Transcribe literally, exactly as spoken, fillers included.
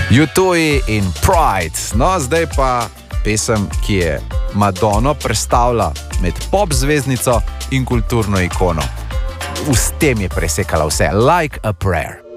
U two in Pride. No, zdaj pa pesem, ki je Madonno prestavila med pop zvezdnico in kulturno ikono. V tem je presekala vse. Like a prayer.